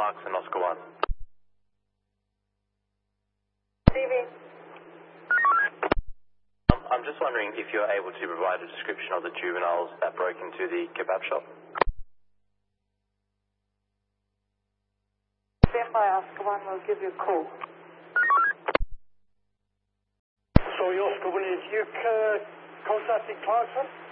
Clarkson, Oscar 1. TV. I'm just wondering if you're able to provide a description of the juveniles that broke into the kebab shop. Stand by, Oscar 1, we'll give you a call. Sorry, Oscar 1, is you contacting Clarkson?